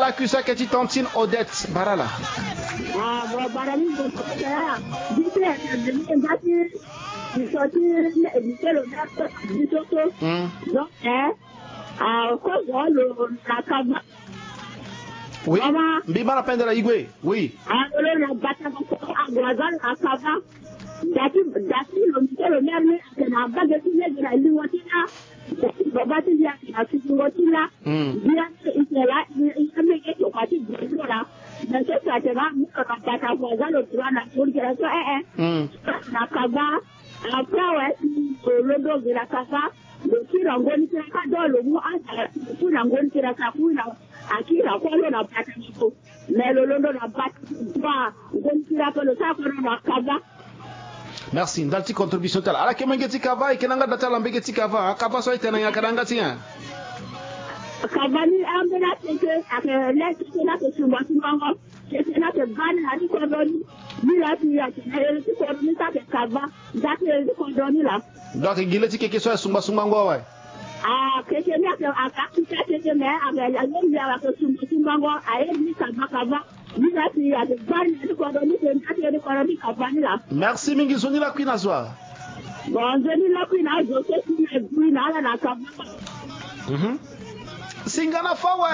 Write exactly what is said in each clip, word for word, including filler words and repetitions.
la cuisse que tu tantine Odette Barala. Ah, bon, Barali, je sais, je suis sorti, je sais le maître du Soto. Donc, hein, à cause de la cava. Oui, Biba la peine de la Igwe, oui. Ah, le bataille à Guazal, à Cava. Dati, dati, le monsieur le maire, c'est la base de signer de la Liwatina. Le bâti vient à Sigotina. Bien, il est là, il a mis au parti de là. Mais c'est ça, c'est là, nous, on a pas à Guazal, le droit, la politique, la Cava. Après, ouais, le dos de la Cava. Le tir en bonne tiraka dans le mot le tir en bonne tiraka pour à qui la quoi la batte mais le long de la batte pas bonne tiraka le sac dans la cava. Merci ndalti contribution tala ala kemangeti kava et kenanga datala mbegeti kava kava so itena ya kadanga tia kava ni ambela teke ake leti na ke sumba sumba ke na ke ban na ni ko doni ni la tia ke ti ko ni ta ke kava date ko doni la. Donc gileti keke so sumba sumba ngo wa ah keke ni ake akaki keke me ake la ni ya ko sumba sumba ngo aye ni kava kava ni la tia ke ban ni ko doni ke na ke ko doni kava ni la. Merci mingi soni la kwina soir. Bon zoni la kwina zo ke ni kwina la na kava. Mhm. Singana fawe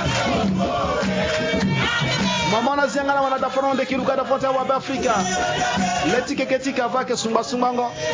mama na zingana wana da fono de kiruka da fonta wa Afrika leti keke tika va ke sumba sumba ngo